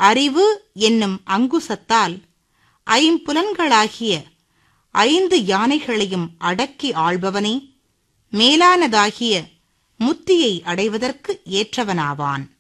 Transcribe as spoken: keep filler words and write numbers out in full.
அறிவு என்னும் அங்குசத்தால் ஐம்புலன்களாகிய ஐந்து யானைகளையும் அடக்கி ஆள்பவனே மேலானதாகிய முத்தியை அடைவதற்கு ஏற்றவனாவான்.